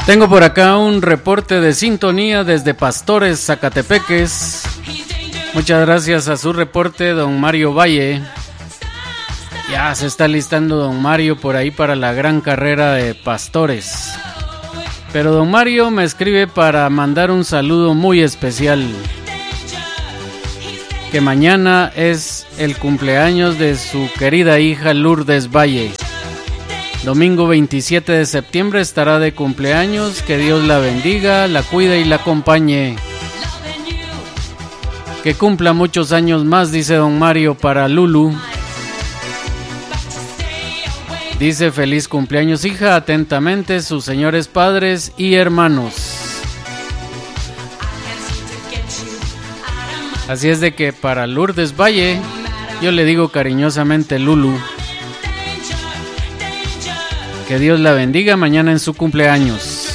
Tengo por acá un reporte de sintonía desde Pastores, Zacatepeques. Muchas gracias a su reporte, don Mario Valle. Ya se está listando don Mario por ahí para la gran carrera de Pastores. Pero don Mario me escribe para mandar un saludo muy especial. Que mañana es el cumpleaños de su querida hija Lourdes Valle. Domingo 27 de septiembre estará de cumpleaños. Que Dios la bendiga, la cuide y la acompañe. Que cumpla muchos años más, dice don Mario, para Lulu. Dice: feliz cumpleaños, hija. Atentamente, sus señores padres y hermanos. Así es de que para Lourdes Valle, yo le digo cariñosamente Lulu. Que Dios la bendiga mañana en su cumpleaños.